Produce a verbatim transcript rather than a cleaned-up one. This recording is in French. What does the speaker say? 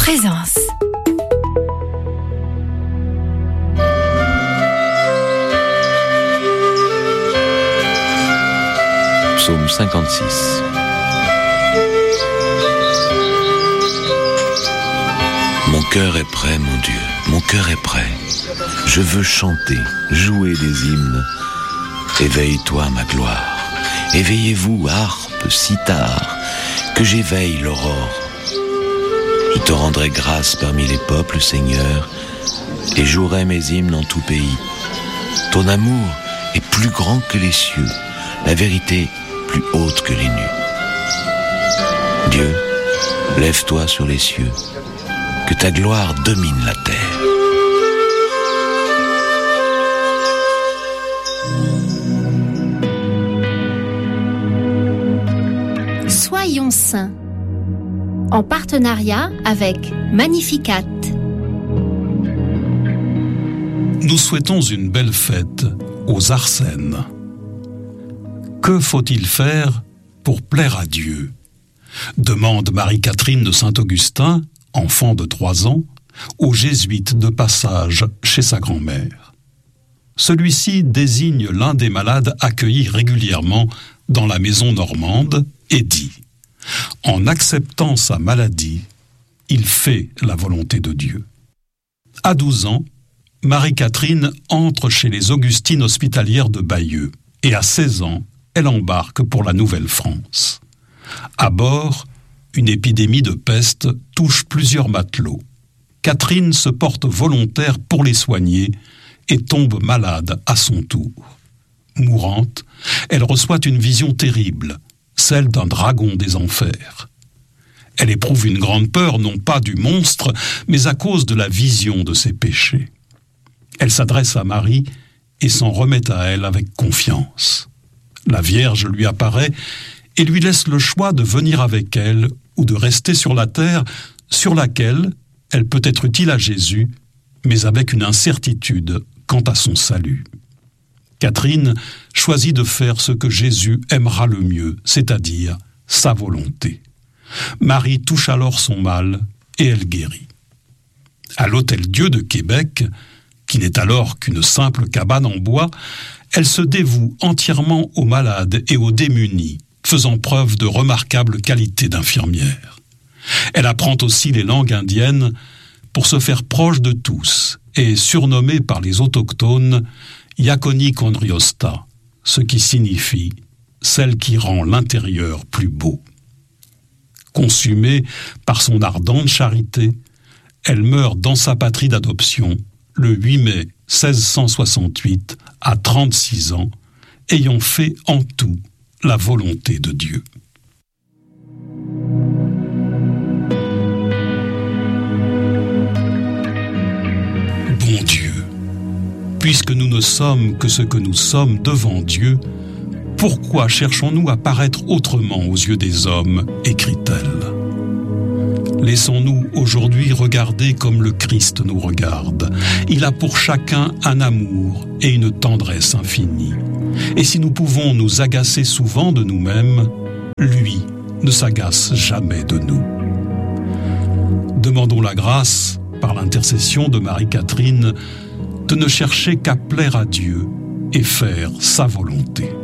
Présence. Psaume cinquante-six. Mon cœur est prêt, mon Dieu, mon cœur est prêt. Je veux chanter, jouer des hymnes. Éveille-toi, ma gloire. Éveillez-vous, harpe, cithare, que j'éveille l'aurore. Je te rendrai grâce parmi les peuples, Seigneur, et jouerai mes hymnes en tout pays. Ton amour est plus grand que les cieux, la vérité plus haute que les nues. Dieu, lève-toi sur les cieux, que ta gloire domine la terre. Soyons saints, en partenariat avec Magnificat. Nous souhaitons une belle fête aux Arsènes. Que faut-il faire pour plaire à Dieu ? Demande Marie-Catherine de Saint-Augustin, enfant de trois ans, au jésuite de passage chez sa grand-mère. Celui-ci désigne l'un des malades accueillis régulièrement dans la maison normande et dit « En acceptant sa maladie, il fait la volonté de Dieu. » À douze ans, Marie-Catherine entre chez les Augustines hospitalières de Bayeux et à seize ans, elle embarque pour la Nouvelle-France. À bord, une épidémie de peste touche plusieurs matelots. Catherine se porte volontaire pour les soigner et tombe malade à son tour. Mourante, elle reçoit une vision terrible, celle d'un dragon des enfers. Elle éprouve une grande peur, non pas du monstre, mais à cause de la vision de ses péchés. Elle s'adresse à Marie et s'en remet à elle avec confiance. La Vierge lui apparaît et lui laisse le choix de venir avec elle ou de rester sur la terre sur laquelle elle peut être utile à Jésus, mais avec une incertitude quant à son salut. Catherine choisit de faire ce que Jésus aimera le mieux, c'est-à-dire sa volonté. Marie touche alors son mal et elle guérit. À l'Hôtel-Dieu de Québec, qui n'est alors qu'une simple cabane en bois, elle se dévoue entièrement aux malades et aux démunis, faisant preuve de remarquables qualités d'infirmière. Elle apprend aussi les langues indiennes pour se faire proche de tous et surnommée par les autochtones Yakoni Kondriosta, ce qui signifie celle qui rend l'intérieur plus beau. Consumée par son ardente charité, elle meurt dans sa patrie d'adoption le huit mai seize cent soixante-huit à trente-six ans, ayant fait en tout la volonté de Dieu. Bon Dieu, puisque nous ne sommes que ce que nous sommes devant Dieu, pourquoi cherchons-nous à paraître autrement aux yeux des hommes, écrit-elle. Laissons-nous aujourd'hui regarder comme le Christ nous regarde. Il a pour chacun un amour et une tendresse infinie. Et si nous pouvons nous agacer souvent de nous-mêmes, lui ne s'agace jamais de nous. Demandons la grâce, par l'intercession de Marie-Catherine, de ne chercher qu'à plaire à Dieu et faire sa volonté.